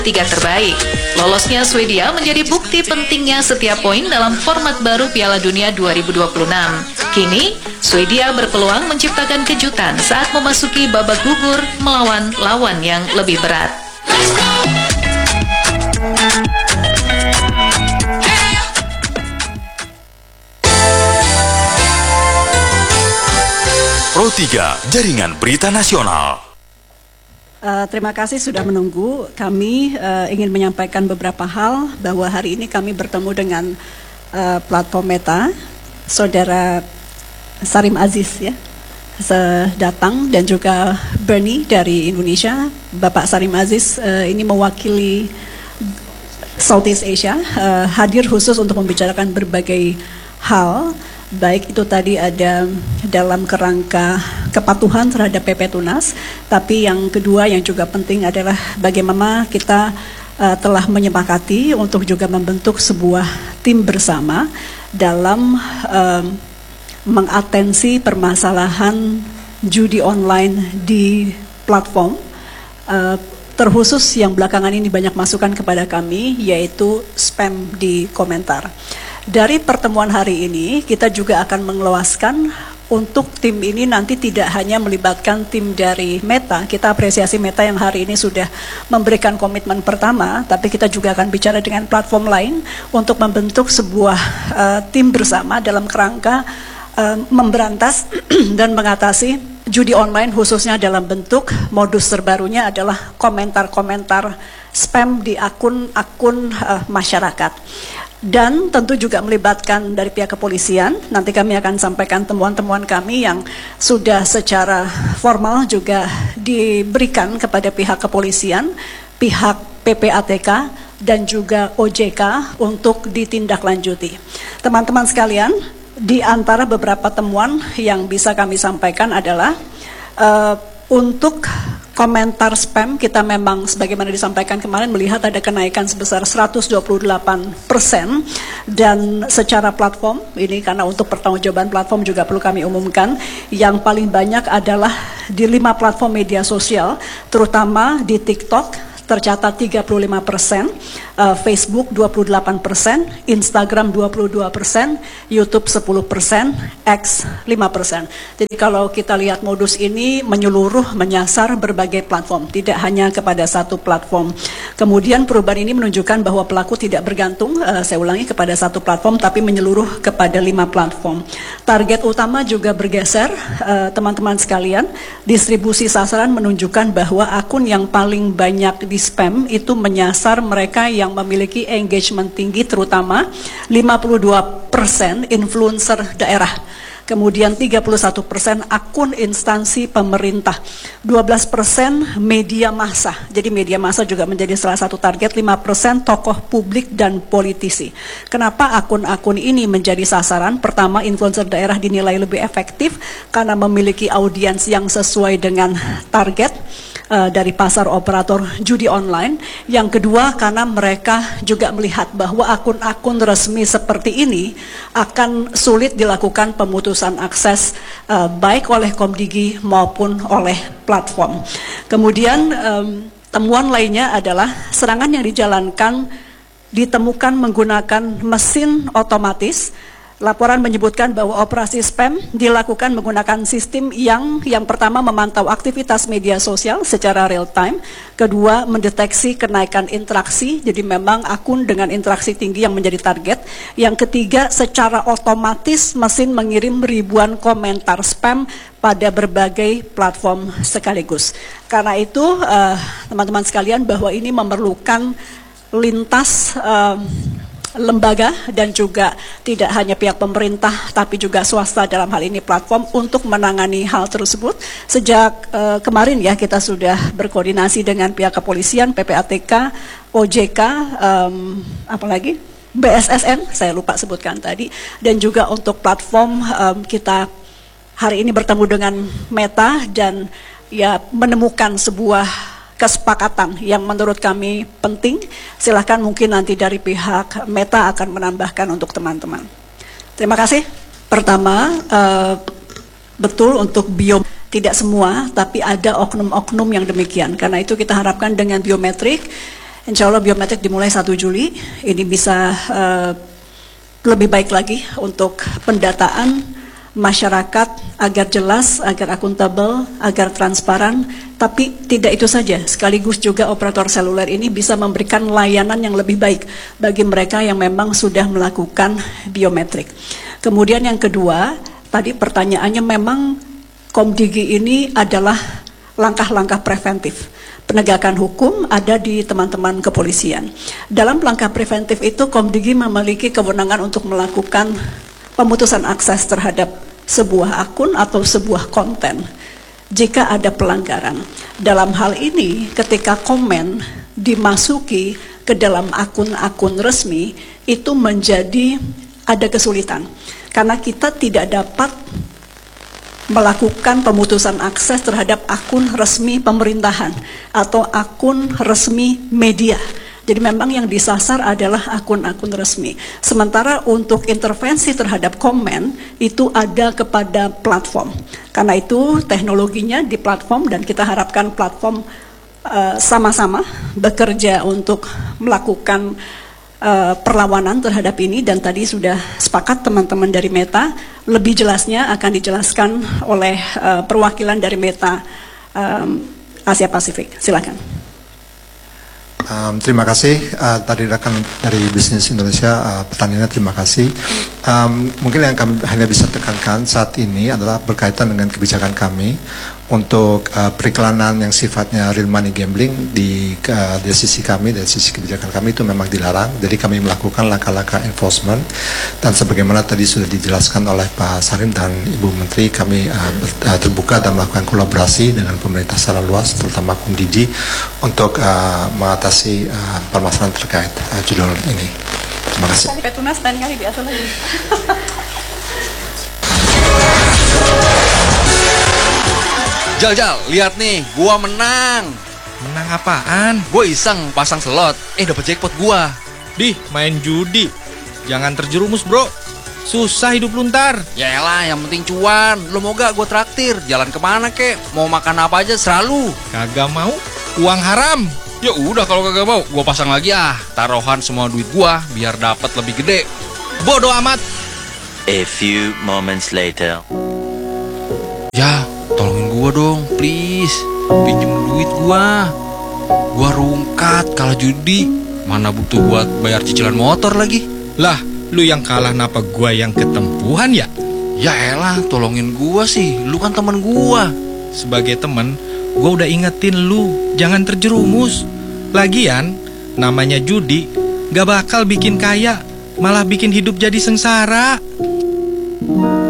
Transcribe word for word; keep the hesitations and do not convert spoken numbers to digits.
tiga terbaik. Lolosnya Swedia menjadi bukti pentingnya setiap poin dalam format baru Piala Dunia dua ribu dua puluh enam. Kini, Swedia berpeluang menciptakan kejutan saat memasuki babak gugur melawan lawan yang lebih berat. Pro tiga, Jaringan Berita Nasional. Uh, terima kasih sudah menunggu. Kami uh, ingin menyampaikan beberapa hal bahwa hari ini kami bertemu dengan uh, platform Meta, Saudara Sarim Aziz ya, datang, dan juga Bernie dari Indonesia. Bapak Sarim Aziz uh, ini mewakili Southeast Asia, uh, hadir khusus untuk membicarakan berbagai hal. Baik itu tadi ada dalam kerangka kepatuhan terhadap P P Tunas, tapi yang kedua yang juga penting adalah bagaimana kita uh, telah menyepakati untuk juga membentuk sebuah tim bersama dalam uh, mengatensi permasalahan judi online di platform, uh, terkhusus yang belakangan ini banyak masukan kepada kami, yaitu spam di komentar. Dari pertemuan hari ini, kita juga akan mengeluaskan untuk tim ini nanti tidak hanya melibatkan tim dari Meta. Kita apresiasi Meta yang hari ini sudah memberikan komitmen pertama, tapi kita juga akan bicara dengan platform lain untuk membentuk sebuah uh, tim bersama dalam kerangka uh, memberantas dan mengatasi judi online, khususnya dalam bentuk modus terbarunya adalah komentar-komentar spam di akun-akun uh, masyarakat. Dan tentu juga melibatkan dari pihak kepolisian. Nanti kami akan sampaikan temuan-temuan kami yang sudah secara formal juga diberikan kepada pihak kepolisian, pihak P P A T K, dan juga O J K untuk ditindaklanjuti. Teman-teman sekalian, di antara beberapa temuan yang bisa kami sampaikan adalah uh, untuk komentar spam, kita memang sebagaimana disampaikan kemarin melihat ada kenaikan sebesar seratus dua puluh delapan persen, dan secara platform ini, karena untuk pertanggungjawaban platform juga perlu kami umumkan, yang paling banyak adalah di lima platform media sosial, terutama di TikTok tercatat tiga puluh lima persen, uh, Facebook dua puluh delapan persen, Instagram dua puluh dua persen, YouTube sepuluh persen, X lima persen. Jadi kalau kita lihat modus ini menyeluruh, menyasar berbagai platform, tidak hanya kepada satu platform. Kemudian perubahan ini menunjukkan bahwa pelaku tidak bergantung, uh, saya ulangi, kepada satu platform, tapi menyeluruh kepada lima platform. Target utama juga bergeser, teman-teman uh, sekalian. Distribusi sasaran menunjukkan bahwa akun yang paling banyak di spam itu menyasar mereka yang memiliki engagement tinggi, terutama lima puluh dua persen influencer daerah, kemudian tiga puluh satu persen akun instansi pemerintah, dua belas persen media massa. Jadi media massa juga menjadi salah satu target, lima persen tokoh publik dan politisi. Kenapa akun-akun ini menjadi sasaran? Pertama, influencer daerah dinilai lebih efektif karena memiliki audiens yang sesuai dengan target uh, dari pasar operator judi online. Yang kedua, karena mereka juga melihat bahwa akun-akun resmi seperti ini akan sulit dilakukan pemutusan akses uh, baik oleh Komdigi maupun oleh platform. Kemudian um, temuan lainnya adalah serangan yang dijalankan ditemukan menggunakan mesin otomatis. Laporan menyebutkan bahwa operasi spam dilakukan menggunakan sistem yang yang pertama memantau aktivitas media sosial secara real time, kedua mendeteksi kenaikan interaksi, jadi memang akun dengan interaksi tinggi yang menjadi target, yang ketiga secara otomatis mesin mengirim ribuan komentar spam pada berbagai platform sekaligus. Karena itu teman-teman uh, sekalian, bahwa ini memerlukan lintas uh, lembaga dan juga tidak hanya pihak pemerintah tapi juga swasta, dalam hal ini platform, untuk menangani hal tersebut. Sejak uh, kemarin ya kita sudah berkoordinasi dengan pihak kepolisian, P P A T K, O J K, um, apalagi B S S N, saya lupa sebutkan tadi, dan juga untuk platform um, kita hari ini bertemu dengan Meta dan ya menemukan sebuah kesepakatan yang menurut kami penting. Silahkan mungkin nanti dari pihak Meta akan menambahkan untuk teman-teman. Terima kasih. Pertama, uh, betul untuk bio, tidak semua, tapi ada oknum-oknum yang demikian. Karena itu kita harapkan dengan biometrik Insya Allah biometrik dimulai satu Juli, ini bisa uh, lebih baik lagi untuk pendataan masyarakat agar jelas, agar akuntabel, agar transparan. Tapi tidak itu saja, sekaligus juga operator seluler ini bisa memberikan layanan yang lebih baik bagi mereka yang memang sudah melakukan biometrik. Kemudian yang kedua, tadi pertanyaannya memang Komdigi ini adalah langkah-langkah preventif. Penegakan hukum ada di teman-teman kepolisian. Dalam langkah preventif itu Komdigi memiliki kewenangan untuk melakukan pemutusan akses terhadap sebuah akun atau sebuah konten jika ada pelanggaran. Dalam hal ini, ketika komen dimasuki ke dalam akun-akun resmi, itu menjadi ada kesulitan. Karena kita tidak dapat melakukan pemutusan akses terhadap akun resmi pemerintahan atau akun resmi media. Jadi memang yang disasar adalah akun-akun resmi. Sementara untuk intervensi terhadap komen itu ada kepada platform. Karena itu teknologinya di platform dan kita harapkan platform sama-sama uh, bekerja untuk melakukan uh, perlawanan terhadap ini. Dan tadi sudah sepakat teman-teman dari Meta, lebih jelasnya akan dijelaskan oleh uh, perwakilan dari Meta um, Asia Pasifik. Silakan. Um, terima kasih uh, tadi rekan dari Bisnis Indonesia, uh, pertanyaannya terima kasih. Um, mungkin yang kami hanya bisa tekankan saat ini adalah berkaitan dengan kebijakan kami untuk uh, periklanan yang sifatnya real money gambling di, uh, dari sisi kami, dari sisi kebijakan kami itu memang dilarang. Jadi kami melakukan langkah-langkah enforcement dan sebagaimana tadi sudah dijelaskan oleh Pak Sarim dan Ibu Menteri, kami uh, uh, terbuka dan melakukan kolaborasi dengan pemerintah secara luas, terutama Komdigi untuk uh, mengatasi uh, permasalahan terkait uh, judul ini. Terima kasih. Petunas dan kali biasa lagi. Jal, Jal, lihat nih, gua menang. Menang apaan? Gua iseng pasang slot, eh dapet jackpot gua. Dih, main judi. Jangan terjerumus, bro. Susah hidup lu ntar. Yaelah, yang penting cuan. Lu mau gak gua traktir? Jalan kemana kek? Mau makan apa aja selalu. Kagak mau? Uang haram. Ya udah kalau kagak mau, gua pasang lagi ah. Taruhan semua duit gua biar dapat lebih gede. Bodoh amat. A few moments later. Ya, tolongin gua dong, please. Pinjem duit gua. Gua rungkat kalah judi. Mana butuh buat bayar cicilan motor lagi. Lah, lu yang kalah napa gua yang ketempuhan ya? Ya elah, tolongin gua sih. Lu kan teman gua. Sebagai temen, gua udah ingetin lu, jangan terjerumus. Lagian, namanya judi gak bakal bikin kaya, malah bikin hidup jadi sengsara.